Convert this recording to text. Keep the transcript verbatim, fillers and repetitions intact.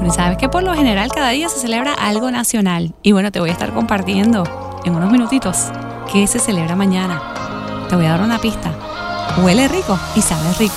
Bueno, sabes que por lo general cada día se celebra algo nacional. Y bueno, te voy a estar compartiendo en unos minutitos qué se celebra mañana. Te voy a dar una pista. Huele rico y sabe rico.